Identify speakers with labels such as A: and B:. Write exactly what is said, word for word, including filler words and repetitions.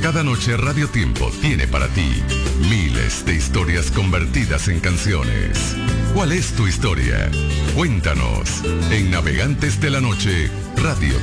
A: Cada noche Radio Tiempo tiene para ti miles de historias convertidas en canciones. ¿Cuál es tu historia? Cuéntanos en Navegantes de la Noche, Radio